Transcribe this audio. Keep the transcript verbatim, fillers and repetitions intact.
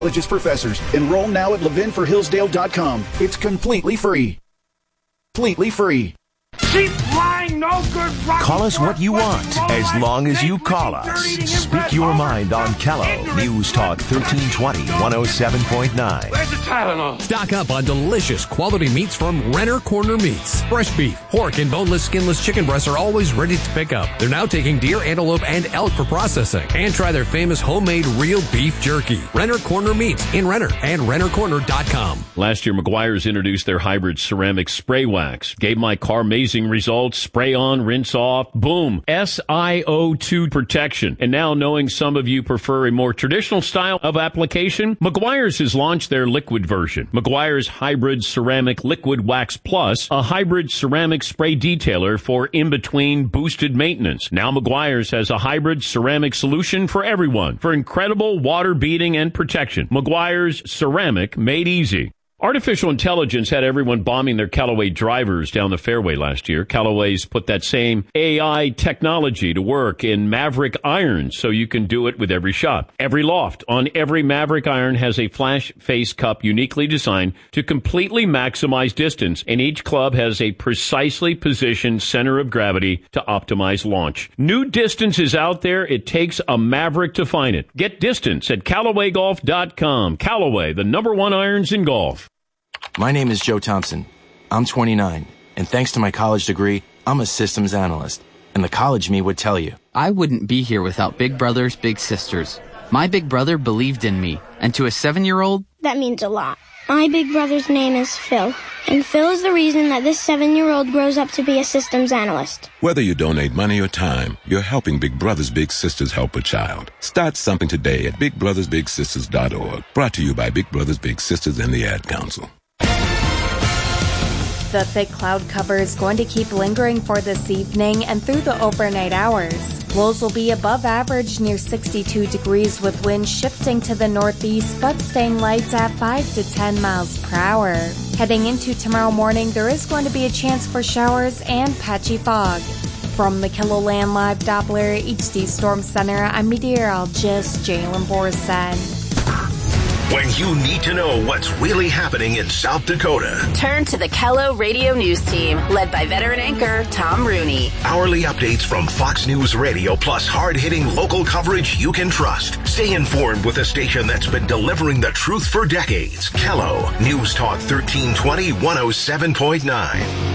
College's professors. Enroll now at levin for hillsdale dot com. It's completely free. Completely free. Keep lying, no good rock. Call us what you want, as long as you call us. Speak your mind on Callow. News Talk thirteen twenty, one oh seven point nine. Where's the Tylenol? Stock up on delicious quality meats from Renner Corner Meats. Fresh beef, pork, and boneless, skinless chicken breasts are always ready to pick up. They're now taking deer, antelope, and elk for processing. And try their famous homemade real beef jerky. Renner Corner Meats in Renner and renner corner dot com. Last year, Meguiar's introduced their hybrid ceramic spray wax. Gave my car amazing results. Spray on, rinse off, boom. S I O two protection. And now, knowing some of you prefer a more traditional style of application, Meguiar's has launched their liquid version. Meguiar's Hybrid Ceramic Liquid Wax Plus, a hybrid ceramic spray detailer for in-between boosted maintenance. Now Meguiar's has a hybrid ceramic solution for everyone for incredible water beading and protection. Meguiar's Ceramic Made Easy. Artificial intelligence had everyone bombing their Callaway drivers down the fairway last year. Callaway's put that same A I technology to work in Maverick irons so you can do it with every shot. Every loft on every Maverick iron has a flash face cup uniquely designed to completely maximize distance, and each club has a precisely positioned center of gravity to optimize launch. New distance is out there. It takes a Maverick to find it. Get distance at Callaway Golf dot com. Callaway, the number one irons in golf. My name is Joe Thompson. I'm twenty-nine, and thanks to my college degree, I'm a systems analyst. And the college me would tell you, I wouldn't be here without Big Brothers Big Sisters. My big brother believed in me, and to a seven-year-old, that means a lot. My big brother's name is Phil, and Phil is the reason that this seven-year-old grows up to be a systems analyst. Whether you donate money or time, you're helping Big Brothers Big Sisters help a child. Start something today at big brothers big sisters dot org. Brought to you by Big Brothers Big Sisters and the Ad Council. The thick cloud cover is going to keep lingering for this evening and through the overnight hours. Lows will be above average near sixty-two degrees with winds shifting to the northeast but staying light at five to ten miles per hour. Heading into tomorrow morning, there is going to be a chance for showers and patchy fog. From the KiloLand Live Doppler H D Storm Center, I'm meteorologist Jalen Borson. When you need to know what's really happening in South Dakota, turn to the Kello Radio News Team, led by veteran anchor Tom Rooney. Hourly updates from Fox News Radio, plus hard-hitting local coverage you can trust. Stay informed with a station that's been delivering the truth for decades. Kello News Talk thirteen twenty, one oh seven point nine.